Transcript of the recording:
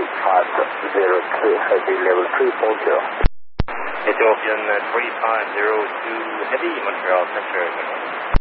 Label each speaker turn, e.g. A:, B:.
A: Heavy level 340.
B: Ethiopian 3502 Heavy, Montreal Center.